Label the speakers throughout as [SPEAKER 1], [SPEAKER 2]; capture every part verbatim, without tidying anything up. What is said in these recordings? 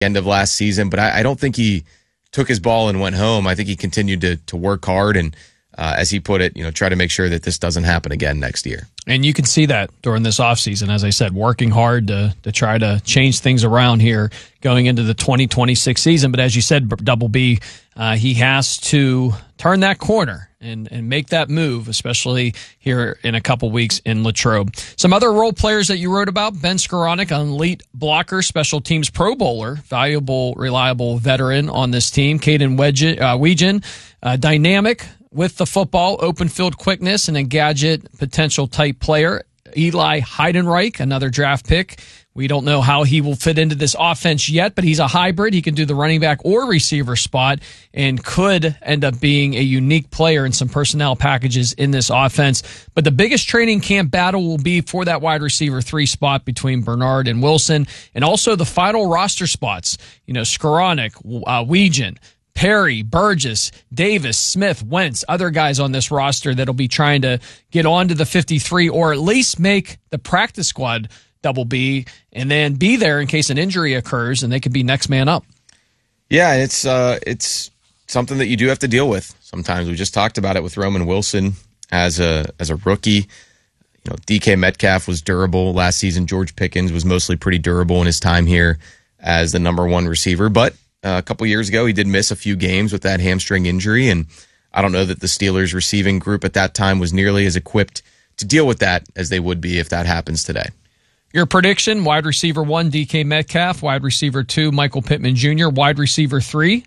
[SPEAKER 1] end of last season, but I, I don't think he took his ball and went home. I think he continued to to work hard and, uh, as he put it, you know, try to make sure that this doesn't happen again next year.
[SPEAKER 2] And you can see that during this offseason, as I said, working hard to to try to change things around here going into the twenty twenty-six season. But as you said, Double B, uh, he has to turn that corner and, and make that move, especially here in a couple weeks in Latrobe. Some other role players that you wrote about: Ben Skoranek, an elite blocker, special teams Pro Bowler, valuable, reliable veteran on this team. Caden uh, Weegan, uh, dynamic with the football, open field quickness, and a gadget potential type player. Eli Heidenreich, another draft pick. We don't know how he will fit into this offense yet, but he's a hybrid. He can do the running back or receiver spot and could end up being a unique player in some personnel packages in this offense. But the biggest training camp battle will be for that wide receiver three spot between Bernard and Wilson, and also the final roster spots. You know, Skoranek, uh, Weegan, Perry, Burgess, Davis, Smith, Wentz, other guys on this roster that'll be trying to get onto the fifty-three or at least make the practice squad, Double B, and then be there in case an injury occurs and they could be next man up.
[SPEAKER 1] Yeah, it's uh, it's something that you do have to deal with sometimes. We just talked about it with Roman Wilson as a as a rookie. You know, D K Metcalf was durable last season. George Pickens was mostly pretty durable in his time here as the number one receiver, but Uh, a couple years ago, he did miss a few games with that hamstring injury, and I don't know that the Steelers receiving group at that time was nearly as equipped to deal with that as they would be if that happens today.
[SPEAKER 2] Your prediction: wide receiver one, D K Metcalf; wide receiver two, Michael Pittman Junior; wide receiver three?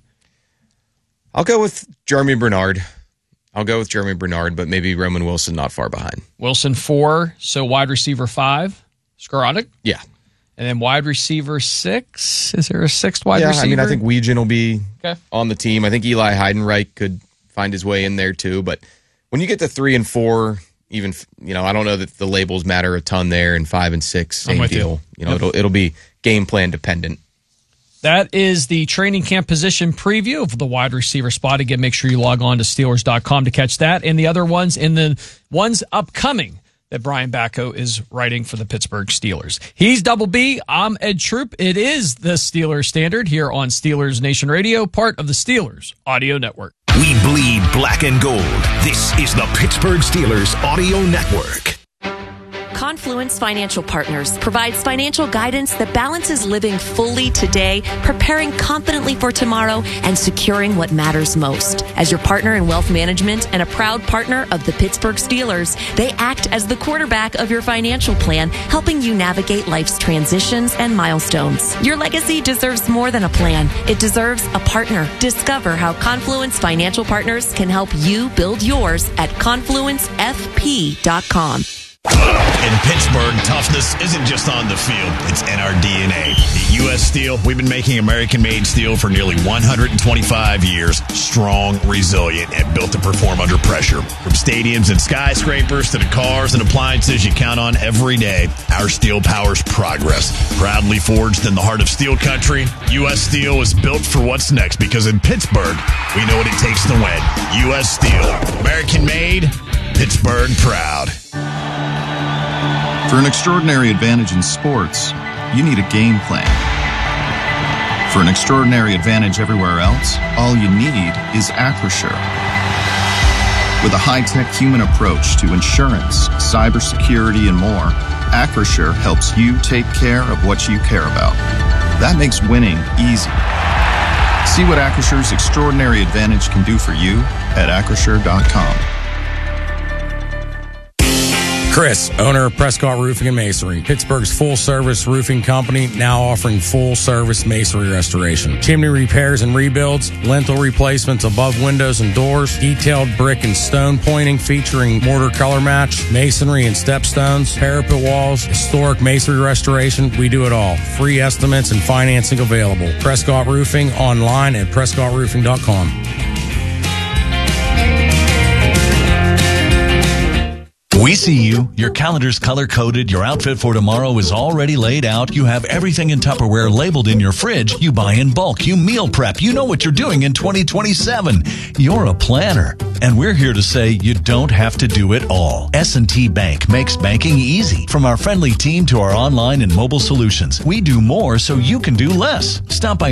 [SPEAKER 1] I'll go with Jeremy Bernard. I'll go with Jeremy Bernard, but maybe Roman Wilson not far behind.
[SPEAKER 2] Wilson four, so wide receiver five, Skoranek?
[SPEAKER 1] Yeah.
[SPEAKER 2] And then wide receiver six? Is there a sixth wide
[SPEAKER 1] yeah,
[SPEAKER 2] receiver?
[SPEAKER 1] I mean, I think Weegan will be
[SPEAKER 2] okay.
[SPEAKER 1] on the team. I think Eli Heidenreich could find his way in there too. But when you get to three and four, even, you know, I don't know that the labels matter a ton there. And five and six, same deal. You, you know, yep. it'll it'll be game plan dependent.
[SPEAKER 2] That is the training camp position preview of the wide receiver spot. Again, make sure you log on to Steelers dot com to catch that and the other ones and the ones upcoming that Brian Bacco is writing for the Pittsburgh Steelers. He's Double B. I'm Ed Troop. It is the Steelers Standard here on Steelers Nation Radio, part of the Steelers Audio Network.
[SPEAKER 3] We bleed black and gold. This is the Pittsburgh Steelers Audio Network.
[SPEAKER 4] Confluence Financial Partners provides financial guidance that balances living fully today, preparing confidently for tomorrow, and securing what matters most. As your partner in wealth management and a proud partner of the Pittsburgh Steelers, they act as the quarterback of your financial plan, helping you navigate life's transitions and milestones. Your legacy deserves more than a plan. It deserves a partner. Discover how Confluence Financial Partners can help you build yours at confluence f p dot com.
[SPEAKER 5] In Pittsburgh, toughness isn't just on the field, it's in our D N A. At U S Steel, we've been making American-made steel for nearly one hundred twenty-five years. Strong, resilient, and built to perform under pressure. From stadiums and skyscrapers to the cars and appliances you count on every day, our steel powers progress. Proudly forged in the heart of steel country, U S Steel is built for what's next because in Pittsburgh, we know what it takes to win. U S Steel, American-made, Pittsburgh proud.
[SPEAKER 6] For an extraordinary advantage in sports, you need a game plan. For an extraordinary advantage everywhere else, all you need is Acrisure. With a high-tech human approach to insurance, cybersecurity, and more, Acrisure helps you take care of what you care about. That makes winning easy. See what Acrisure's extraordinary advantage can do for you at acrisure dot com.
[SPEAKER 7] Chris, owner of Prescott Roofing and Masonry, Pittsburgh's full-service roofing company, now offering full-service masonry restoration, chimney repairs and rebuilds, lintel replacements above windows and doors, detailed brick and stone pointing featuring mortar color match, masonry and stepstones, parapet walls, historic masonry restoration. We do it all. Free estimates and financing available. Prescott Roofing online at prescott roofing dot com.
[SPEAKER 8] We see you. Your calendar's color-coded. Your outfit for tomorrow is already laid out. You have everything in Tupperware labeled in your fridge. You buy in bulk. You meal prep. You know what you're doing in twenty twenty-seven. You're a planner. And we're here to say you don't have to do it all. S and T Bank makes banking easy. From our friendly team to our online and mobile solutions, we do more so you can do less. Stop by